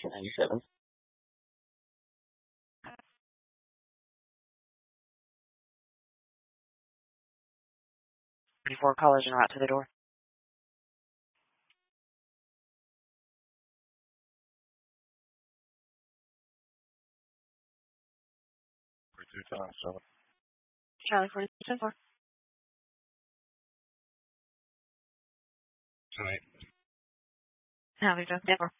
1997. 34 callers en route to the door. Charlie 42 Tonight. How are you doing?